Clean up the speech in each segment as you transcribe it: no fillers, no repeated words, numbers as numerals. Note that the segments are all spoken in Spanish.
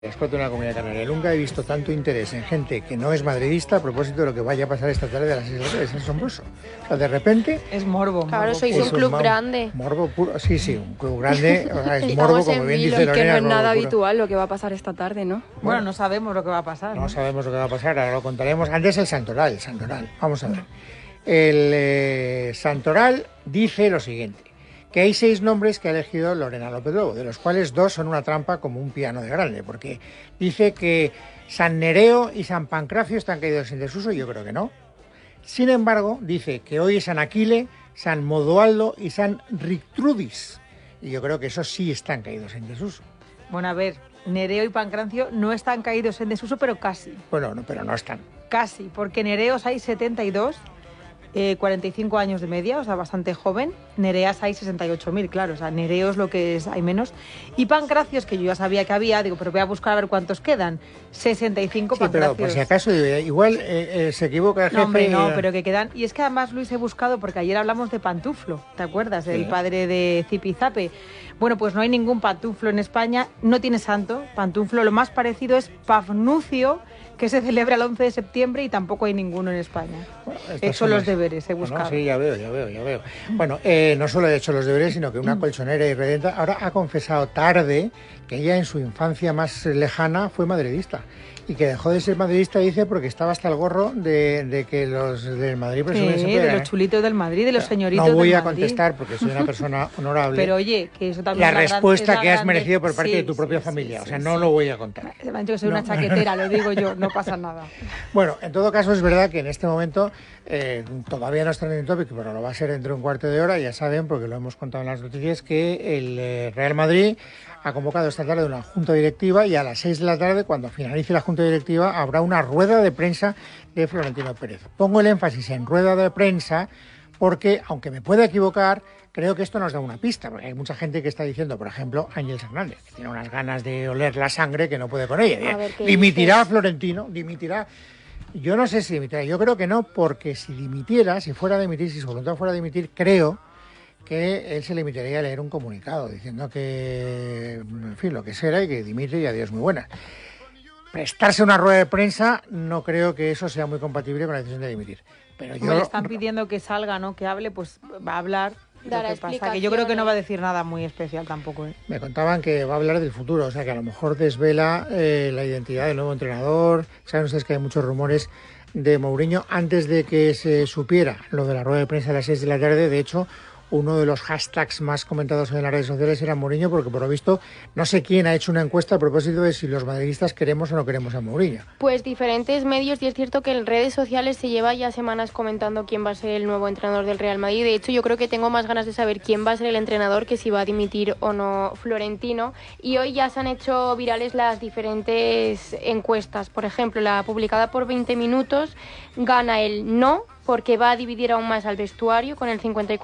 Explota una comunidad canaria. Nunca he visto tanto interés en gente que no es madridista a propósito de lo que vaya a pasar esta tarde de las 6 de la tarde. Es asombroso. O sea, de repente... Es morbo. Claro, sois un club grande. Morbo puro. Sí, un club grande. O sea, es morbo, Estamos como en bien vilo, dice que Lorena. no es nada puro. habitual lo que va a pasar esta tarde, ¿no? Bueno, no sabemos lo que va a pasar. No sabemos lo que va a pasar, ahora lo contaremos. Antes el Santoral. Vamos a ver. El Santoral dice lo siguiente. Que hay 6 nombres que ha elegido Lorena López Lobo, de los cuales 2 son una trampa como un piano de grande, porque dice que San Nereo y San Pancracio están caídos en desuso, y yo creo que no. Sin embargo, dice que hoy es San Aquile, San Modoaldo y San Rictrudis, y yo creo que esos sí están caídos en desuso. Bueno, a ver, Nereo y Pancracio no están caídos en desuso, pero casi. Bueno, no, pero no están. Casi, porque Nereos hay 72, 45 años de media, o sea, bastante joven. Nereas hay 68.000, claro, o sea, Nereos lo que es, hay menos. Y Pancracios, que yo ya sabía que había, digo, pero voy a buscar a ver cuántos quedan. 65 sí, Pancracios. Pero por si acaso, igual se equivoca el jefe. No, hombre, no, pero que quedan. Y es que además, Luis, he buscado, porque ayer hablamos de Pantuflo, ¿te acuerdas? Del padre de Zipizape. Bueno, pues no hay ningún Pantuflo en España, no tiene santo. Pantuflo, lo más parecido es Pafnucio, que se celebra el 11 de septiembre y tampoco hay ninguno en España. Bueno, he hecho los deberes, he buscado. Sí, ya veo. Bueno, no solo he hecho los deberes, sino que una colchonera irredenta ahora ha confesado tarde que ella en su infancia más lejana fue madridista. Y que dejó de ser madridista, dice, porque estaba hasta el gorro de que los del Madrid presumen sí, de los chulitos del Madrid, de los señoritos del No Madrid. voy a contestar porque soy una persona honorable. Pero oye, que eso también la es respuesta que has grande... merecido por parte de tu propia familia. O sea, no lo voy a contar. Me han dicho que soy una chaquetera, lo digo yo, no pasa nada. Bueno, en todo caso es verdad que en este momento todavía no está en el topic, pero lo va a ser dentro de un cuarto de hora. Ya saben, porque lo hemos contado en las noticias, que el Real Madrid ha convocado esta tarde una junta directiva y a las 6 de la tarde, cuando finalice la junta directiva, habrá una rueda de prensa de Florentino Pérez. Pongo el énfasis en rueda de prensa porque, aunque me pueda equivocar, creo que esto nos da una pista, porque hay mucha gente que está diciendo, por ejemplo, Ángel Hernández, que tiene unas ganas de oler la sangre que no puede con ella. ¿Dimitirá Florentino? ¿Dimitirá? Yo no sé si dimitirá, yo creo que no, porque si dimitiera, si fuera a dimitir, si su voluntad fuera a dimitir, creo que él se limitaría a leer un comunicado diciendo que, en fin, lo que será y que dimite y adiós, muy buena. Prestarse una rueda de prensa, no creo que eso sea muy compatible con la decisión de dimitir. Pero yo... le están pidiendo que salga, ¿no? Que hable, pues va a hablar. Lo que pasa que yo creo que no va a decir nada muy especial tampoco. Me contaban que va a hablar del futuro, o sea que a lo mejor desvela la identidad del nuevo entrenador. Saben ustedes que hay muchos rumores de Mourinho. Antes de que se supiera lo de la rueda de prensa a las 6 de la tarde, de hecho, uno de los hashtags más comentados en las redes sociales era Mourinho, porque por lo visto no sé quién ha hecho una encuesta a propósito de si los madridistas queremos o no queremos a Mourinho. Pues diferentes medios, y es cierto que en redes sociales se lleva ya semanas comentando quién va a ser el nuevo entrenador del Real Madrid. De hecho, yo creo que tengo más ganas de saber quién va a ser el entrenador que si va a dimitir o no Florentino. Y hoy ya se han hecho virales las diferentes encuestas. Por ejemplo, la publicada por 20 minutos gana el no, porque va a dividir aún más al vestuario con el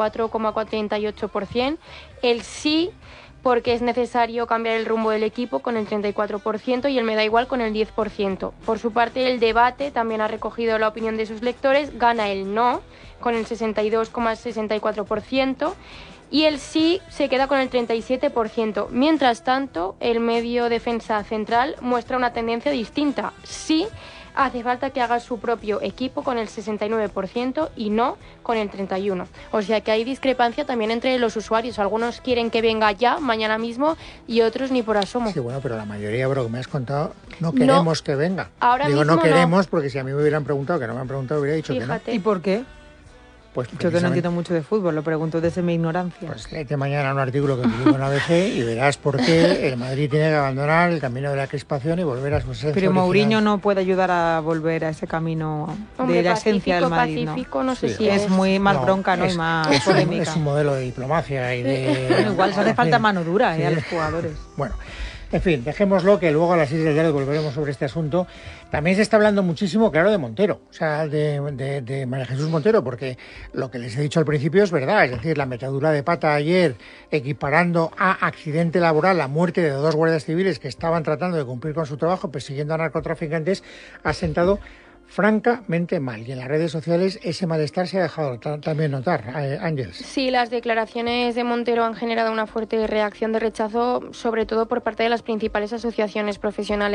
54,48%, el sí porque es necesario cambiar el rumbo del equipo con el 34% y el me da igual con el 10%. Por su parte, el debate también ha recogido la opinión de sus lectores, gana el no con el 62,64% y el sí se queda con el 37%. Mientras tanto, el medio Defensa Central muestra una tendencia distinta, sí hace falta que haga su propio equipo con el 69% y no con el 31%. O sea que hay discrepancia también entre los usuarios. Algunos quieren que venga ya, mañana mismo, y otros ni por asomo. Sí, bueno, pero la mayoría, por lo que me has contado, no queremos que venga. Ahora Digo, mismo no queremos, porque si a mí me hubieran preguntado, que no me han preguntado, hubiera dicho Fíjate. que no. ¿Y por qué? Pues yo que no entiendo mucho de fútbol, lo pregunto desde mi ignorancia. Pues léete mañana un artículo que publico en ABC y verás por qué el Madrid tiene que abandonar el camino de la crispación y volver a su esencia Pero original. Mourinho no puede ayudar a volver a ese camino de la esencia del Madrid, Pacífico, no sé Sí, si es muy más bronca, ¿no? Y más polémica. Es un modelo de diplomacia y de... Bueno, igual se hace falta mano dura a los jugadores. Bueno, en fin, dejémoslo, que luego a las 6 de la tarde volveremos sobre este asunto. También se está hablando muchísimo, claro, de Montero, o sea, de María Jesús Montero, porque lo que les he dicho al principio es verdad, es decir, la metedura de pata ayer, equiparando a accidente laboral la muerte de 2 guardias civiles que estaban tratando de cumplir con su trabajo persiguiendo a narcotraficantes, ha sentado francamente mal. Y en las redes sociales ese malestar se ha dejado también notar, Ángeles. Sí, las declaraciones de Montero han generado una fuerte reacción de rechazo, sobre todo por parte de las principales asociaciones profesionales